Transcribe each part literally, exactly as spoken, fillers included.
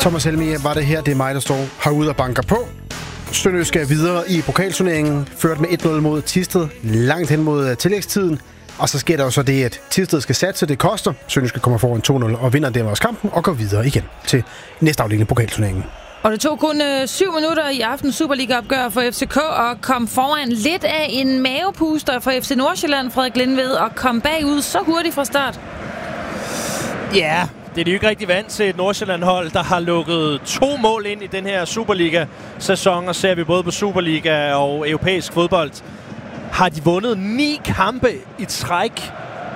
Thomas Helmig var det her. Det er mig, der står herude og banker på. Sønderjysk skal videre i pokalturneringen. Ført med et nul mod Thisted. Langt hen mod tillægstiden. Og så sker der jo så det, at Thisted skal satse. Det koster. Sønderjysk kommer foran to nul og vinder dermed også kampen. Og går videre igen til næste afdeling i pokalturneringen. Og det tog kun øh, syv minutter i aftens Superliga-opgør for F C K og kom foran lidt af en mavepuster for F C Nordsjælland, Frederik Lindved, og kom bagud så hurtigt fra start. Ja, det er de jo ikke rigtig vant til et Nordsjælland-hold, der har lukket to mål ind i den her Superliga-sæson, og ser vi både på Superliga og europæisk fodbold, har de vundet ni kampe i træk.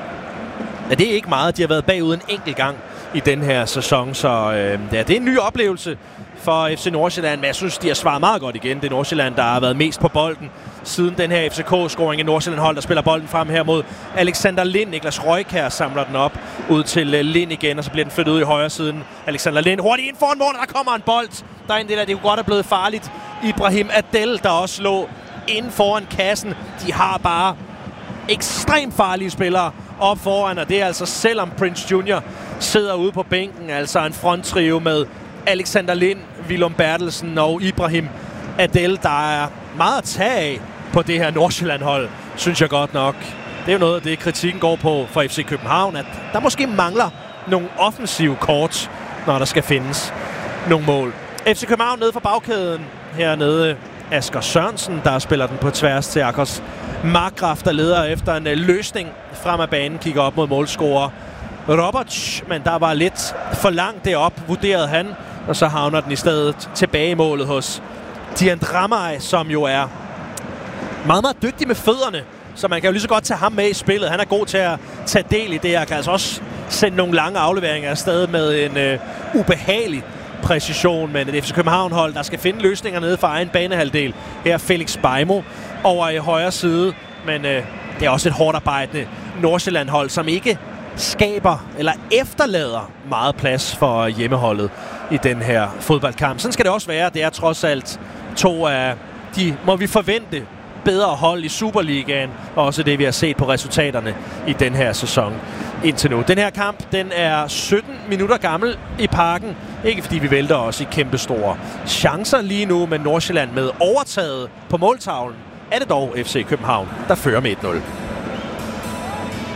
Ja, det er ikke meget. De har været bagud en enkelt gang i den her sæson, så øh, ja, det er en ny oplevelse for F C Nordsjælland, men jeg synes, de har svaret meget godt igen. Det er Nordsjælland, der har været mest på bolden siden den her F C K-scoring. En Nordsjælland-hold, der spiller bolden frem her mod Alexander Lind. Niklas Røjkjær samler den op ud til Lind igen, og så bliver den flyttet ud i højre siden. Alexander Lind hurtigt ind foran mål, og der kommer en bold. Der er en del af det, kunne godt er blevet farligt. Ibrahim Adel, der også lå inden foran kassen. De har bare ekstremt farlige spillere op foran, og det er altså selvom Prince junior sidder ude på bænken, altså en fronttrio med Alexander Lind, Willum Bertelsen og Ibrahim Adel, der er meget at tage af på det her Nordsjælland-hold, synes jeg godt nok. Det er jo noget af det, kritikken går på for F C København, at der måske mangler nogle offensive kort, når der skal findes nogle mål. F C København nede for bagkæden hernede. Asger Sørensen, der spiller den på tværs til Akers Markgraf, der leder efter en løsning frem af banen, kigger op mod målscorer Roberts, men der var lidt for langt derop, vurderede han, og så havner den i stedet tilbage i målet hos Dian Dramaj, som jo er meget, meget dygtig med fødderne, så man kan jo lige så godt tage ham med i spillet. Han er god til at tage del i det, og kan altså også sende nogle lange afleveringer afsted med en øh, ubehagelig præcision, men et F C København-hold, der skal finde løsninger nede for egen banehalvdel. Her er Felix Beimo over i højre side, men øh, det er også et hårdt arbejdende Nordsjælland-hold, som ikke skaber eller efterlader meget plads for hjemmeholdet i den her fodboldkamp. Sådan skal det også være. Det er trods alt to af de, må vi forvente, bedre hold i Superligaen, og også det, vi har set på resultaterne i den her sæson indtil nu. Den her kamp, den er sytten minutter gammel i Parken. Ikke fordi vi vælter os i kæmpe store chancer lige nu, men Nordsjælland med overtaget på måltavlen er det dog F C København, der fører med et nul.